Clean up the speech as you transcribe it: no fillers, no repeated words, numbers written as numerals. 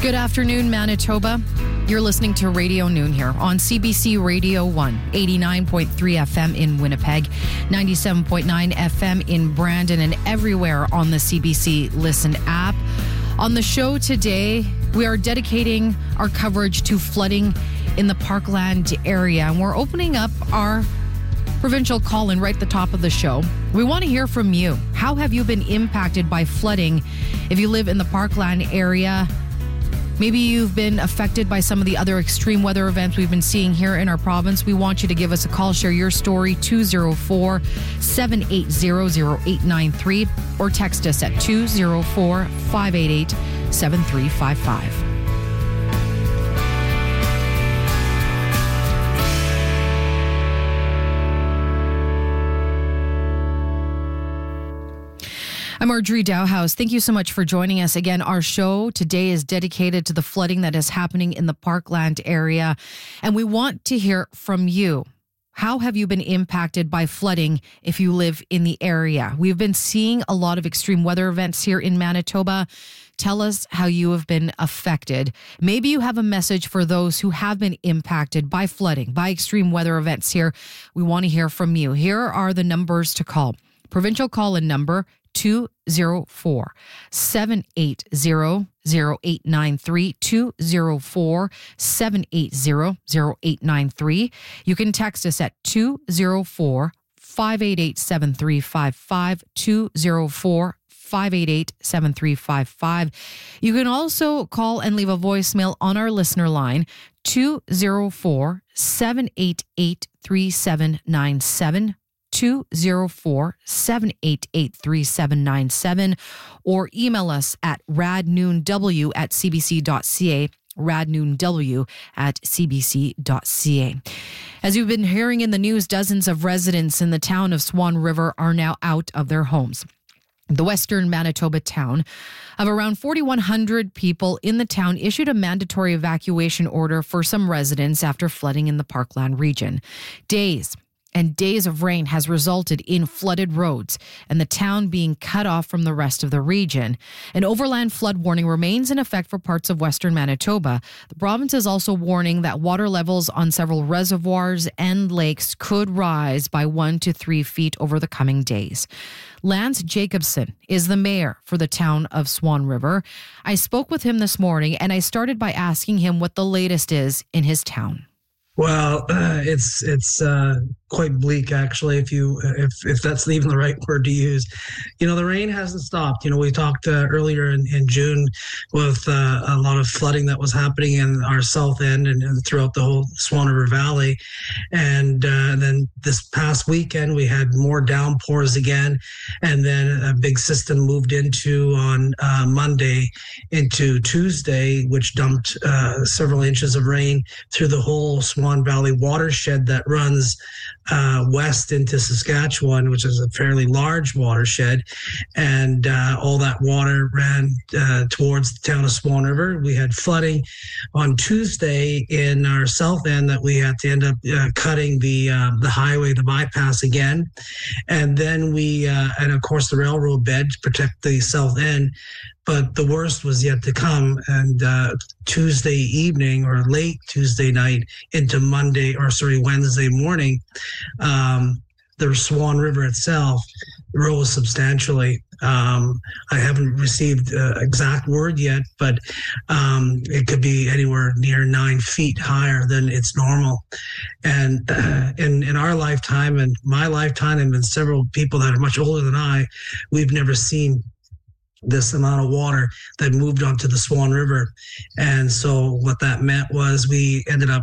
Good afternoon, Manitoba. You're listening to Radio Noon here on CBC Radio 1, 89.3 FM in Winnipeg, 97.9 FM in Brandon, and everywhere on the CBC Listen app. On the show today, we are dedicating our coverage to flooding in the Parkland area, and we're opening up our provincial call-in right at the top of the show. We want to hear from you. How have you been impacted by flooding if you live in the Parkland area? Maybe you've been affected by some of the other extreme weather events we've been seeing here in our province. We want you to give us a call, share your story, 204-780-0893, or text us at 204-588-7355. I'm Marjorie Dowhouse. Thank you so much for joining us. Again, our show today is dedicated to the flooding that is happening in the Parkland area, and we want to hear from you. How have you been impacted by flooding if you live in the area? We've been seeing a lot of extreme weather events here in Manitoba. Tell us how you have been affected. Maybe you have a message for those who have been impacted by flooding, by extreme weather events here. We want to hear from you. Here are the numbers to call. Provincial call-in number 204-780-0893, 204-780-0893. You can text us at 204-588-7355, 204-588-7355. You can also call and leave a voicemail on our listener line, 204-788-3797, 204-788-3797, or email us at radnoonw@cbc.ca, radnoonw@cbc.ca. As you've been hearing in the news, dozens of residents in the town of Swan River are now out of their homes. The Western Manitoba town of around 4,100 people in the town issued a mandatory evacuation order for some residents after flooding in the Parkland region. Days and days of rain has resulted in flooded roads and the town being cut off from the rest of the region. An overland flood warning remains in effect for parts of Western Manitoba. The province is also warning that water levels on several reservoirs and lakes could rise by 1 to 3 feet over the coming days. Lance Jacobson is the mayor for the town of Swan River. I spoke with him this morning, and I started by asking him what the latest is in his town. Well, it's quite bleak, actually, if that's even the right word to use. You know, the rain hasn't stopped. You know, we talked earlier in June with a lot of flooding that was happening in our south end and throughout the whole Swan River Valley. And then this past weekend, we had more downpours again. And then a big system moved into on Monday into Tuesday, which dumped several inches of rain through the whole Swan Valley watershed that runs west into Saskatchewan, which is a fairly large watershed, and all that water ran towards the town of Swan River. We had flooding on Tuesday in our south end that we had to end up cutting the highway, the bypass again, and then and of course the railroad bed to protect the south end. But the worst was yet to come, and Tuesday evening or late Tuesday night into Wednesday morning, the Swan River itself rose substantially. I haven't received exact word yet, but it could be anywhere near 9 feet higher than it's normal. And in our lifetime and my lifetime, and several people that are much older than I, we've never seen this amount of water that moved onto the Swan River. And so what that meant was we ended up